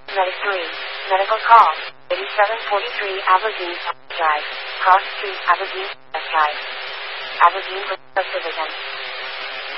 Medic 3. Medical call. 8743 Aberdeen Drive. Cross Street, Aberdeen, Drive. Aberdeen Police Division.